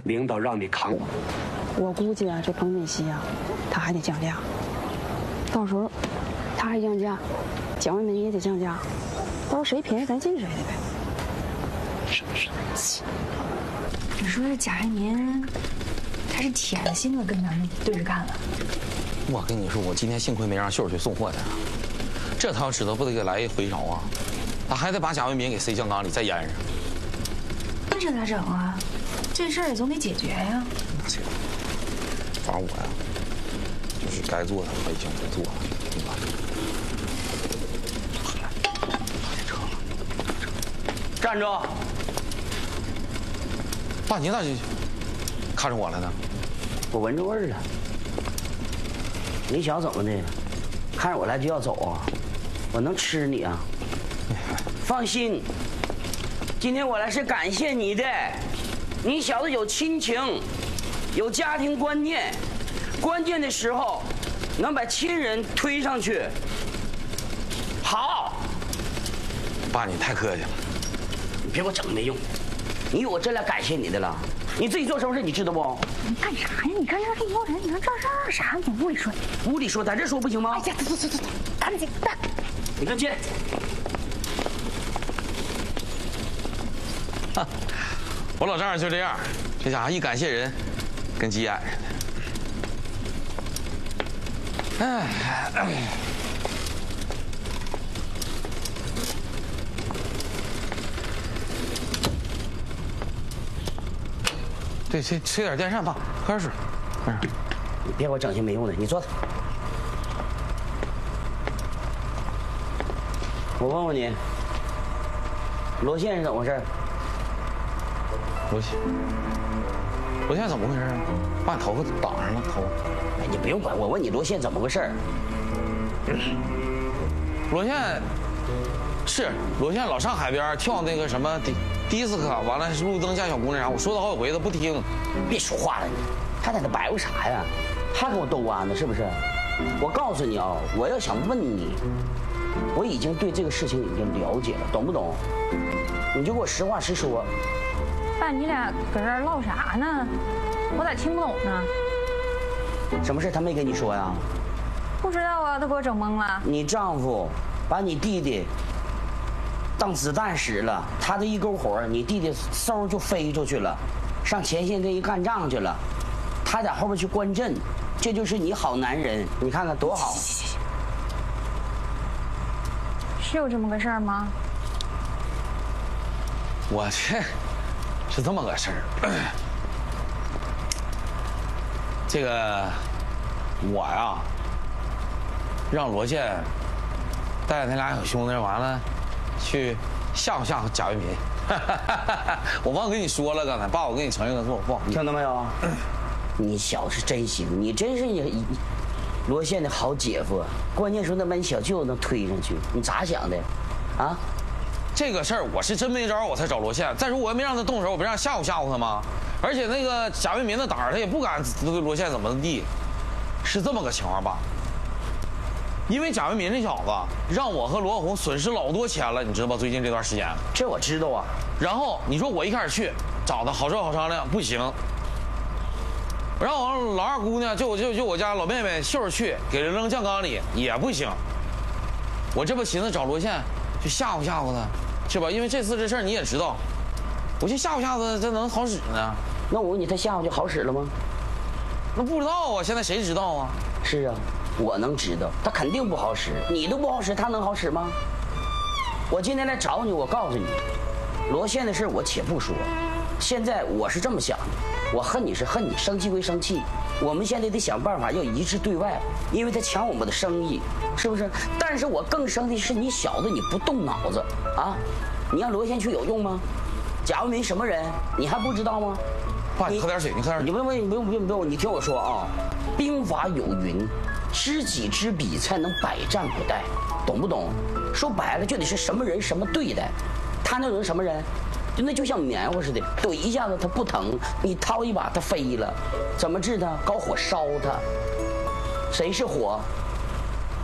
领导让你扛。 我估计啊，这彭锦熙啊，他还得降价。到时候他还降价，蒋卫民也得降价，到时候谁便宜咱进谁的呗。 是。你说这贾卫民，他是铁了心的跟咱们对着干了。 我跟你说，我今天幸亏没让秀儿去送货去，这他要知道不得给来一回勺啊！他还得把贾卫民给塞酱缸里再腌上。 那这咋整啊？这事儿也总得解决呀。 那行，反正我呀，就是该做的我已经都做了，对吧？ 站住！ 爸，你咋就看着我了呢？ 我闻着味儿了。你想怎么的？看着我来就要走啊？我能吃你啊？放心，今天我来是感谢你的。你小子有亲情，有家庭观念，关键的时候能把亲人推上去。好。 爸，你太客气了。 你别给我整没用。你以为我真来感谢你的了？你自己做什么事你知道不？ 你干啥呀？你跟这里有人，你说这是啥？你屋里说。 屋里说，在这说不行吗？ 哎呀，走，赶紧的。 你跟进。 我老丈人就这样，这家伙一感谢人，跟急眼似的。哎。对，吃点电扇吧，喝点水。 你别给我整些没用的，你坐着。我问问你，罗宪是怎么回事？ 罗宪怎么回事啊？把你头发挡上了，头。 哎，你不用管，我问你罗宪怎么回事。 罗宪是罗宪老上海边跳那个什么迪斯科，完了路灯下小姑娘啥，我说他好几回他不听。 别说话了你，还在那白活啥呀？还跟我逗弯呢是不是？我告诉你啊，我要想问你，我已经对这个事情已经了解了，懂不懂？你就给我实话实说。 爸，你俩搁这儿唠啥呢？我咋听不懂呢？ 什么事他没跟你说呀？ 不知道啊，他给我整懵了。 你丈夫把你弟弟当子弹使了，他这一勾火，你弟弟嗖就飞出去了，上前线这一干仗去了，他在后边去观阵，这就是你好男人，你看看多好。 是有这么个事儿吗？ 我这是这么个事儿，这个我呀，让罗宪带着他俩小兄弟，完了去吓唬吓唬贾卫民。我忘跟你说了，刚才爸，我跟你承认个错，不好意思。 听到没有？你小子是真行，你真是你罗宪的好姐夫，关键时候能把你小舅子能推上去，你咋想的？啊？ 这个事儿我是真没招，我才找罗宪。再说我也没让他动手，我不让吓唬吓唬他吗？而且那个贾卫民的胆儿，他也不敢对罗宪怎么地。是这么个情况吧？因为贾卫民这小子让我和罗小红损失老多钱了，你知道吧？最近这段时间， 这我知道啊。 然后你说我一开始去找他好说好商量，不行。然后我老二姑娘就我家老妹妹秀儿去给人扔酱缸里也不行。我这不寻思找罗宪去吓唬吓唬他，是吧？因为这次这事儿你也知道，我去吓唬吓唬他，这能好使呢？ 那我问你，他吓唬就好使了吗？ 那不知道啊，现在谁知道啊？ 是啊，我能知道，他肯定不好使。你都不好使，他能好使吗？我今天来找你，我告诉你，罗宪的事我且不说，现在我是这么想的，我恨你是恨你，生气归生气，我们现在得想办法要一致对外，因为他抢我们的生意，是不是？但是我更生气是你小子你不动脑子啊！你让罗宪去有用吗？贾卫民什么人，你还不知道吗？ 爸，你喝点水，你喝点水。 你不用，你听我说啊，兵法有云，知己知彼才能百战不殆，懂不懂？说白了就得是什么人什么对待，他那种什么人，那就像棉花似的，怼一下子他不疼，你掏一把他飞了，怎么治他？搞火烧他。谁是火？